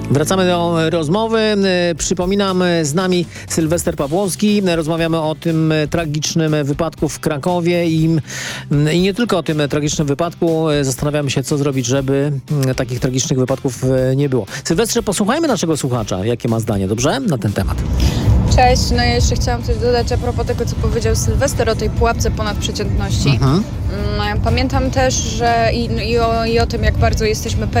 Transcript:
Wracamy do rozmowy. Przypominam, z nami Sylwester Pawłowski. Rozmawiamy o tym tragicznym wypadku w Krakowie i nie tylko o tym tragicznym wypadku. Zastanawiamy się, co zrobić, żeby takich tragicznych wypadków nie było. Sylwestrze, posłuchajmy naszego słuchacza. Jakie ma zdanie, dobrze? Na ten temat. Cześć, no ja jeszcze chciałam coś dodać a propos tego, co powiedział Sylwester o tej pułapce ponadprzeciętności. Pamiętam też, że i o tym, jak bardzo jesteśmy pewni